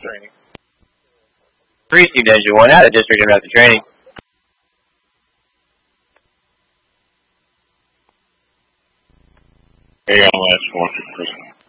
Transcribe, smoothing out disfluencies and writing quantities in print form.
training. Precinct Engine 1 out of district and after training. Hey, on last one.